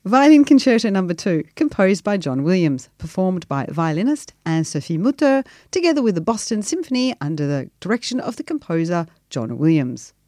Violin Concerto No. 2, composed by John Williams, performed by violinist Anne-Sophie Mutter, together with the Boston Symphony under the direction of the composer John Williams.